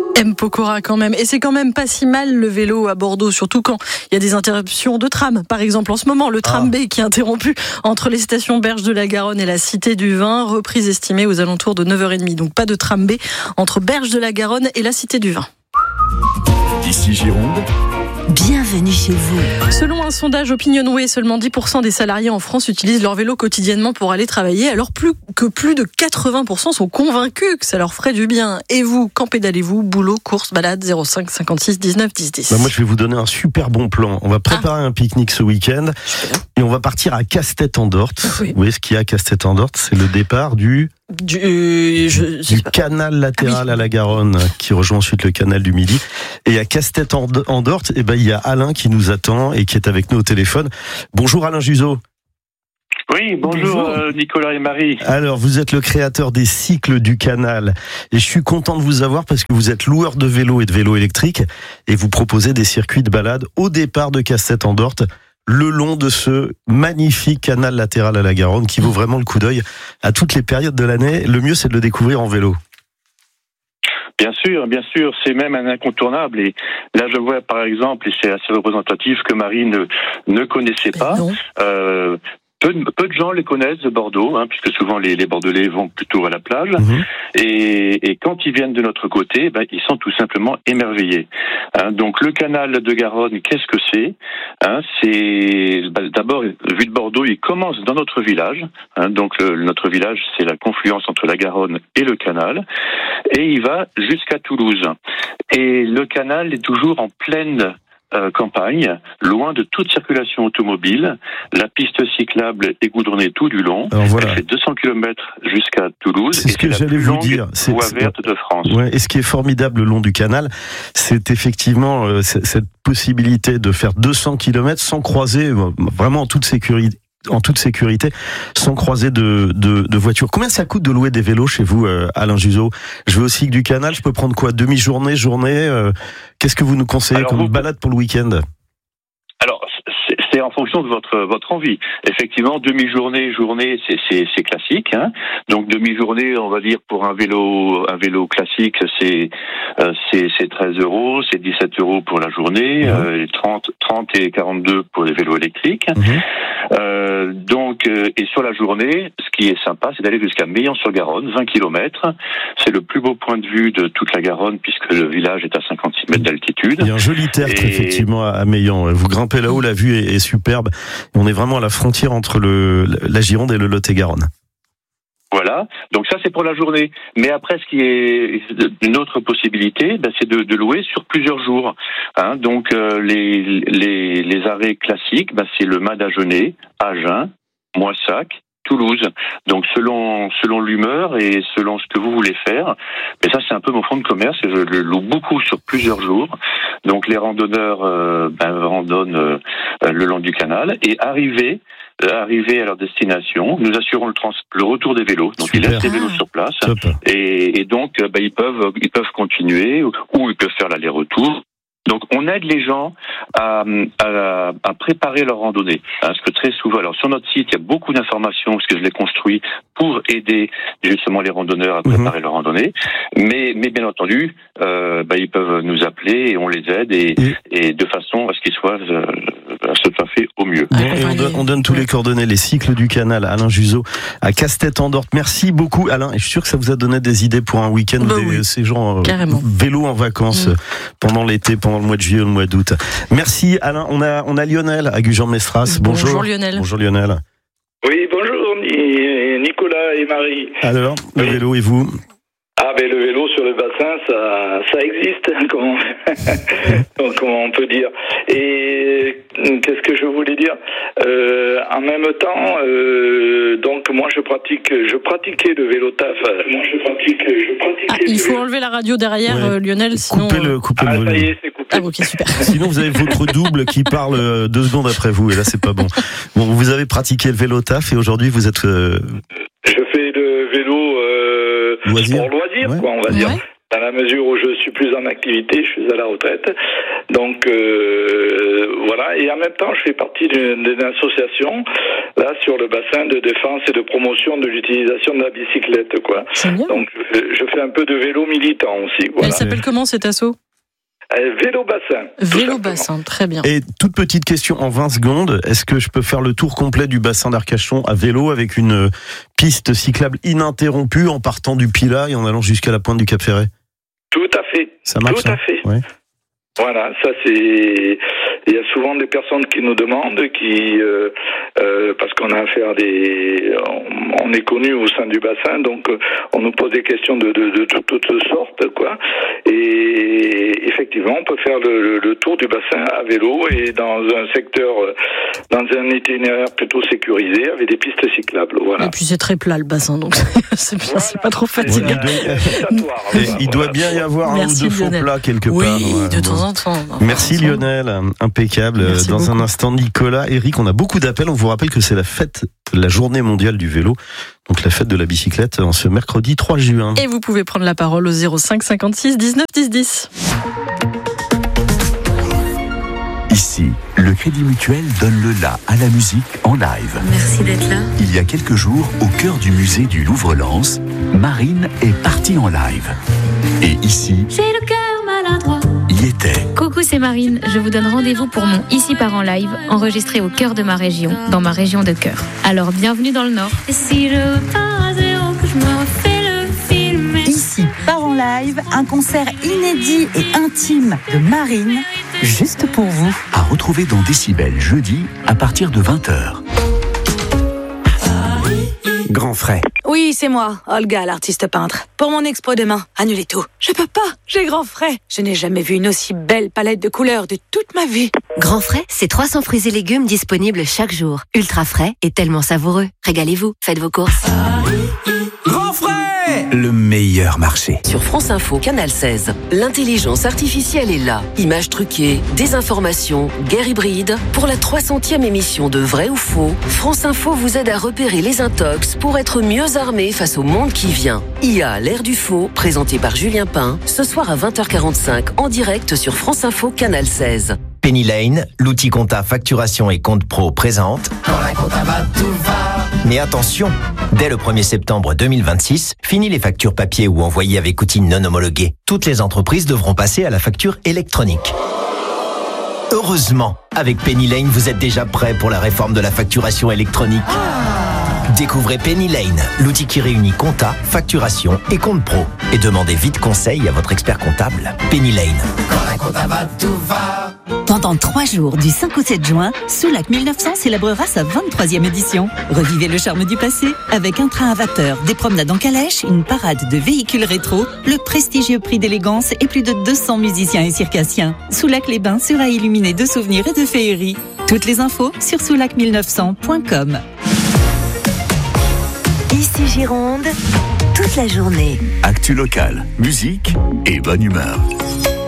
M. Pokora quand même. Et c'est quand même pas si mal le vélo à Bordeaux, surtout quand il y a des interruptions de tram. Par exemple, en ce moment, le tram B qui est interrompu entre les stations Berge de la Garonne et la Cité du Vin, reprise estimée aux alentours de 9h30. Donc pas de tram B entre Berge de la Garonne et la Cité du Vin. Ici Gironde. Bienvenue chez vous. Selon un sondage Opinionway, seulement 10% des salariés en France utilisent leur vélo quotidiennement pour aller travailler, alors plus de 80% sont convaincus que ça leur ferait du bien. Et vous, quand pédalez-vous? Boulot, course, balade, 05 56 19 10 10. Moi, je vais vous donner un super bon plan. On va préparer un pique-nique ce week-end et on va partir à Castet-en-Dorte. Oui. Où est-ce qu'il y a Castet-en-Dorte? C'est le départ du canal latéral à la Garonne qui rejoint ensuite le canal du Midi. Et à Castet-en-Dorte, il y a Alain qui nous attend et qui est avec nous au téléphone. Bonjour Alain Juseau. Oui, bonjour. Nicolas et Marie. Alors, vous êtes le créateur des cycles du canal et je suis content de vous avoir parce que vous êtes loueur de vélos et de vélos électriques et vous proposez des circuits de balade au départ de Castet-en-Dorte, le long de ce magnifique canal latéral à la Garonne qui vaut vraiment le coup d'œil à toutes les périodes de l'année. Le mieux, c'est de le découvrir en vélo. Bien sûr, c'est même un incontournable. Et là, je vois par exemple, et c'est assez représentatif, que Marie ne connaissait pas. Peu de gens les connaissent de Bordeaux, puisque souvent les Bordelais vont plutôt à la plage. Et quand ils viennent de notre côté, ils sont tout simplement émerveillés. Donc le canal de Garonne, qu'est-ce que c'est? C'est d'abord, vu de Bordeaux, il commence dans notre village. Donc notre village, c'est la confluence entre la Garonne et le canal. Et il va jusqu'à Toulouse. Et le canal est toujours en pleine campagne, loin de toute circulation automobile. La piste cyclable est goudronnée tout du long. Elle fait 200 km jusqu'à Toulouse. C'est ce que j'allais vous dire. C'est la voie verte de France. Ouais, et ce qui est formidable le long du canal, c'est effectivement cette possibilité de faire 200 km sans croiser, vraiment en toute sécurité, sans croiser de voitures. Combien ça coûte de louer des vélos chez vous, Alain Juseau? Je vais au cycle du canal, je peux prendre quoi? Demi-journée, journée? Qu'est-ce que vous nous conseillez comme balade pour le week-end? Alors, c'est en fonction de votre envie. Effectivement, demi-journée, journée, c'est classique. Donc demi-journée, on va dire pour un vélo classique, c'est 13 €, c'est 17 € pour la journée, 30 et 42 pour les vélos électriques. Et sur la journée, ce qui est sympa, c'est d'aller jusqu'à Meillan-sur-Garonne, 20 km. C'est le plus beau point de vue de toute la Garonne, puisque le village est à 56 mètres d'altitude. Il y a un joli tertre, effectivement, à Meillan. Vous grimpez là-haut, la vue est superbe. On est vraiment à la frontière entre la Gironde et le Lot-et-Garonne. Voilà, donc ça c'est pour la journée. Mais après, ce qui est une autre possibilité, c'est de louer sur plusieurs jours. Donc les arrêts classiques, c'est le Mas d'Agenais, Agen, Moissac, Toulouse. Donc selon l'humeur et selon ce que vous voulez faire. Mais ça c'est un peu mon fonds de commerce et je le loue beaucoup sur plusieurs jours. Donc les randonneurs randonnent le long du canal et arrivés à leur destination, nous assurons le retour des vélos. Donc ils laissent les vélos sur place et donc ils peuvent continuer ou ils peuvent faire l'aller-retour. Donc on aide les gens à préparer leur randonnée. Parce que très souvent, alors sur notre site, il y a beaucoup d'informations, parce que je l'ai construit pour aider justement les randonneurs à préparer leur randonnée. Mais bien entendu, ils peuvent nous appeler et on les aide et de façon à ce qu'ils soient fait au mieux. Et on donne tous les coordonnées, les cycles du canal, Alain Juseau, à Castet-en-Dorte. Merci beaucoup Alain, et je suis sûr que ça vous a donné des idées pour un week-end où ces gens vélo en vacances pendant l'été, pendant le mois de juillet ou le mois d'août. Merci Alain. On a Lionel à Gujan-Mestras. Bonjour Lionel. Bonjour Lionel. Oui, bonjour Nicolas et Marie. Alors, le vélo et vous? Le vélo sur le bassin, ça existe, comment on peut dire. Et qu'est-ce que je voulais dire? En même temps, donc moi je pratiquais le vélo taf. Il faut enlever la radio derrière, Lionel, sinon. Coupez le volume. Ça y est, c'est coupé. Ok, super. Sinon vous avez votre double qui parle 2 secondes après vous, et là c'est pas bon. Bon, vous avez pratiqué le vélo taf et aujourd'hui vous êtes. Je fais le vélo. Pour loisir, on va dire. dans la mesure où je suis plus en activité, je suis à la retraite. Donc voilà, et en même temps, je fais partie d'une association là sur le bassin de défense et de promotion de l'utilisation de la bicyclette, quoi. Donc je fais un peu de vélo militant aussi. Voilà. Elle s'appelle comment cet asso? Vélo bassin. Vélo bassin, très bien. Et toute petite question en 20 secondes, est-ce que je peux faire le tour complet du bassin d'Arcachon à vélo avec une piste cyclable ininterrompue en partant du Pilat et en allant jusqu'à la pointe du Cap Ferret? Tout à fait. Ça marche, tout à fait. Ouais. Voilà, ça c'est. Il y a souvent des personnes qui nous demandent, parce qu'on a affaire on est connu au sein du bassin, donc on nous pose des questions de toutes sortes, quoi. Et effectivement, on peut faire le tour du bassin à vélo et dans un secteur, dans un itinéraire plutôt sécurisé avec des pistes cyclables. Voilà. Et puis c'est très plat le bassin, donc c'est bien, voilà. C'est pas trop fatigant. Il doit bien y avoir un ou deux faux plats quelque part. Oui, de temps en temps. Merci Lionel, impeccable. Merci dans beaucoup. un instant, Nicolas, Eric, on a beaucoup d'appels. On vous rappelle que c'est la fête, la journée mondiale du vélo, donc la fête de la bicyclette en ce mercredi 3 juin. Et vous pouvez prendre la parole au 05 56 19 10 10. Ici, le Crédit Mutuel donne le la à la musique en live. Merci d'être là. Il y a quelques jours, au cœur du musée du Louvre-Lens, Marine est partie en live. Et ici, J'ai le cœur maladroit. y était. Coucou, c'est Marine. Je vous donne rendez-vous pour mon Ici part en live, enregistré au cœur de ma région, dans ma région de cœur. Alors, bienvenue dans le Nord. Et si je pars à zéro, que je me refais le film. Ici, part en live, un concert inédit et intime de Marine, juste pour vous. À retrouver dans Décibel jeudi à partir de 20h. Grand frais. Oui, c'est moi, Olga, l'artiste peintre. Pour mon expo demain, annulez tout. Je peux pas, j'ai grand frais. Je n'ai jamais vu une aussi belle palette de couleurs de toute ma vie. Grand frais, c'est 300 fruits et légumes disponibles chaque jour. Ultra frais et tellement savoureux. Régalez-vous, faites vos courses. Grand frais, le meilleur marché. Sur France Info, Canal 16, l'intelligence artificielle est là. Images truquées, désinformation, guerre hybride. Pour la 300e émission de Vrai ou Faux, France Info vous aide à repérer les intox pour être mieux armé face au monde qui vient. IA, l'ère du faux, présenté par Julien Pain, ce soir à 20h45 en direct sur France Info, Canal 16. Penny Lane, l'outil compta facturation et compte pro présente. Quand la compta va, tout va. Mais attention, dès le 1er septembre 2026, fini les factures papier ou envoyées avec outils non homologués. Toutes les entreprises devront passer à la facture électronique. Heureusement, avec Penny Lane, vous êtes déjà prêt pour la réforme de la facturation électronique. Découvrez Penny Lane, l'outil qui réunit compta, facturation et compte pro. Et demandez vite conseil à votre expert comptable. Penny Lane. Quand la compta va, tout va. Pendant 3 jours, du 5 au 7 juin, Soulac 1900 célébrera sa 23e édition. Revivez le charme du passé avec un train à vapeur, des promenades en calèche, une parade de véhicules rétro, le prestigieux prix d'élégance et plus de 200 musiciens et circassiens. Soulac-les-Bains sera illuminé de souvenirs et de féeries. Toutes les infos sur soulac1900.com. Ici Gironde, toute la journée. Actu locale, musique et bonne humeur.